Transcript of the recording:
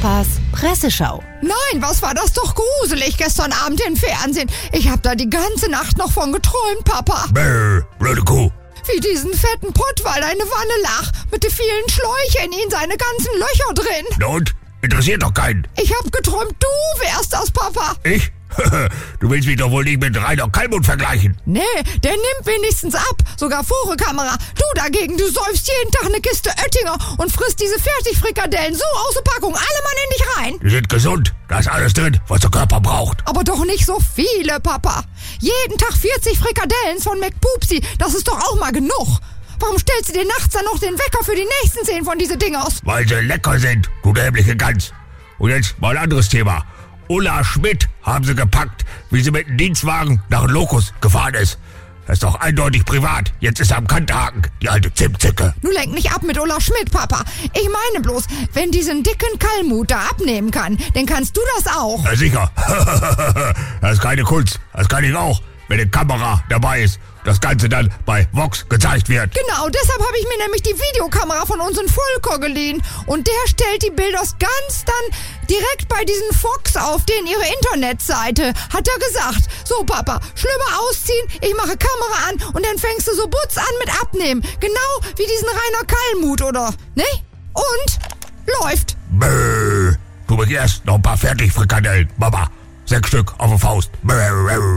Papas Presseschau. Nein, was war das doch gruselig gestern Abend im Fernsehen. Ich hab da die ganze Nacht noch von geträumt, Papa. Blöde Kuh. Wie diesen fetten Pottwal eine Wanne lag, mit den vielen Schläuchen in seine ganzen Löcher drin. Na und? Interessiert doch keinen. Ich hab geträumt, du wärst das, Papa. Ich? Du willst mich doch wohl nicht mit Rainer Kallmund vergleichen. Nee, der nimmt wenigstens ab, sogar vor der Kamera. Du dagegen, du säufst jeden Tag eine Kiste Oettinger und frisst diese Fertigfrikadellen so aus der Packung, alle Mann in dich rein. Die sind gesund, da ist alles drin, was der Körper braucht. Aber doch nicht so viele, Papa. Jeden Tag 40 Frikadellen von McPupsi, das ist doch auch mal genug. Warum stellst du dir nachts dann noch den Wecker für die nächsten 10 von diese Dinger aus? Weil sie lecker sind, du dämliche Gans. Und jetzt mal ein anderes Thema. Ulla Schmidt haben sie gepackt, wie sie mit dem Dienstwagen nach Locus gefahren ist. Das ist doch eindeutig privat. Jetzt ist er am Kanterhaken, die alte Zimtzicke. Du lenk nicht ab mit Ulla Schmidt, Papa. Ich meine bloß, wenn diesen dicken Kallmut da abnehmen kann, dann kannst du das auch. Na sicher. Das ist keine Kunst. Das kann ich auch, wenn eine Kamera dabei ist. Das Ganze dann bei Vox gezeigt wird. Genau, deshalb habe ich mir nämlich die Videokamera von unserem Volker geliehen. Und der stellt die Bilder ganz dann direkt bei diesen Fox auf, den ihre Internetseite, hat er gesagt. So, Papa, Schlüpper ausziehen, ich mache Kamera an und dann fängst du so Butz an mit Abnehmen. Genau wie diesen Rainer Kallmut, oder? Ne? Und? Läuft. Du begehrst noch ein paar Fertigfrikadellen, Mama. 6 Stück auf der Faust.